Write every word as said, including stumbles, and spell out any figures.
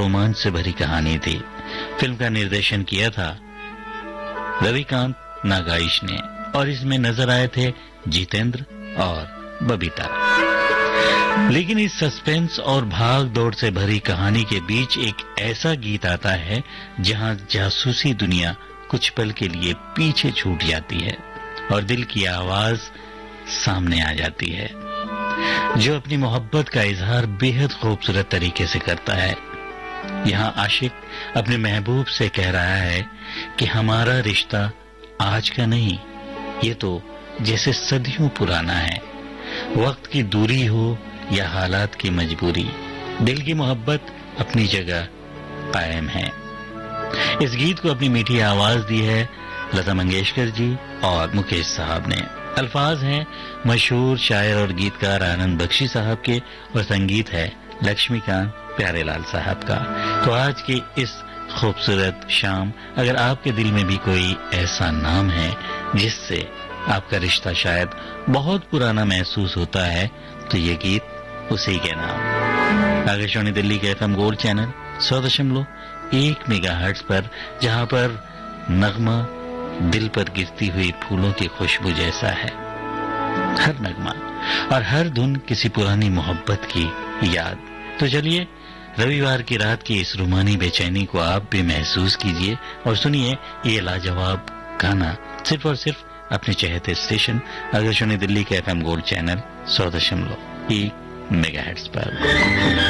रोमांच से भरी कहानी थी। फिल्म का निर्देशन किया था रविकांत नागाइश ने और इसमें नजर आए थे जितेंद्र और बबीता। लेकिन इस सस्पेंस और भाग दौड़ से भरी कहानी के बीच एक ऐसा गीत आता है जहां जासूसी दुनिया कुछ पल के लिए पीछे छूट जाती है और दिल की आवाज सामने आ जाती है, जो अपनी मोहब्बत का इजहार बेहद खूबसूरत तरीके से करता है। यहाँ आशिक अपने महबूब से कह रहा है कि हमारा रिश्ता आज का नहीं, ये तो जैसे सदियों पुराना है। वक्त की दूरी हो या हालात की मजबूरी, दिल की मोहब्बत अपनी जगह कायम है। इस गीत को अपनी मीठी आवाज दी है लता मंगेशकर जी और मुकेश साहब ने। अल्फाज हैं मशहूर शायर और गीतकार आनंद बख्शी साहब के और संगीत है लक्ष्मीकांत प्यारेलाल साहब का। तो आज की इस खूबसूरत शाम, अगर आपके दिल में भी कोई ऐसा नाम है जिससे आपका रिश्ता शायद बहुत पुराना महसूस होता है, तो ये गीत उसी के नाम। आकाशवाणी दिल्ली के एफएम गोल्ड चैनल सौ दशमलव एक मेगा हर्ट्ज पर, जहां पर नगमा दिल पर गिरती हुई फूलों की खुशबू जैसा है। हर नगमा और हर धुन किसी पुरानी मोहब्बत की याद। तो चलिए रविवार की रात की इस रूमानी बेचैनी को आप भी महसूस कीजिए और सुनिए ये लाजवाब गाना सिर्फ और सिर्फ अपने चहेते स्टेशन आकाशवाणी दिल्ली के एफएम गोल्ड चैनल सौ दशमलव एक मेगाहर्ट्ज पर।